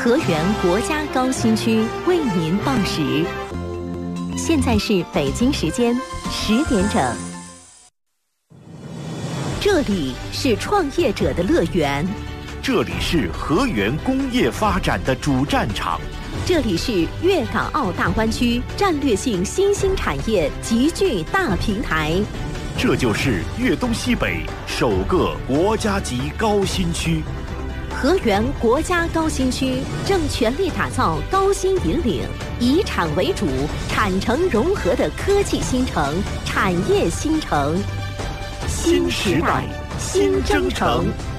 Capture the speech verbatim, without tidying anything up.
河源国家高新区为您报时。现在是北京时间十点整。这里是创业者的乐园， 这里是河源工业发展的主战场， 这里是粤港澳大湾区战略性新兴产业集聚大平台， 这就是粤东西北首个国家级高新区。 河源国家高新区正全力打造高新引领、以产为主、产城融合的科技新城、产业新城。 新时代，新征程。